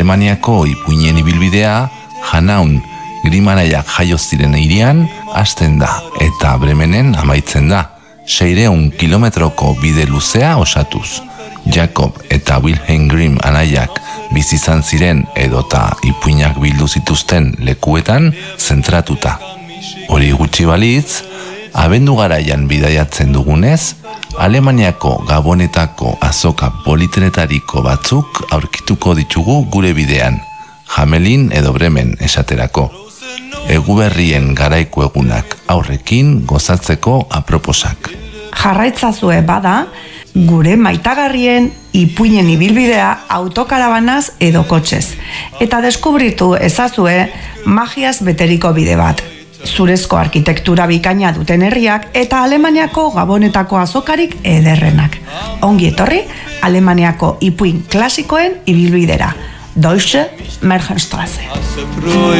Alemaniako ipuinen ibilbidea Hanaun Grimanaiak jaio ziren hirian hasten da eta Bremenen amaitzen da. 600 kilometroko bide luzea osatuz. Jakob eta Wilhelm Grimm anaiak bizi izan ziren edota ipuinak bildu zituzten lekuetan zentratuta. Hori gutxi balitz, abendu garaian bidaiatzen dugunez, Alemaniako gabonetako azoka politretariko batzuk aurkituko ditugu gure bidean, Hamelin edo Bremen esaterako. Eguberrien garaiko egunak aurrekin gozatzeko aproposak. Jarraitzazue bada, gure maitagarrien ipuinen ibilbidea autokarabanaz edo kotxez. Eta deskubritu ezazue magiaz beteriko bide bat. Zurezko arkitektura bikaina duten herriak eta Alemaniako gabonetako azokarik ederrenak. Ongi etorri, Alemaniako ipuin klasikoen ibilbidera. Deutsche Märchenstraße.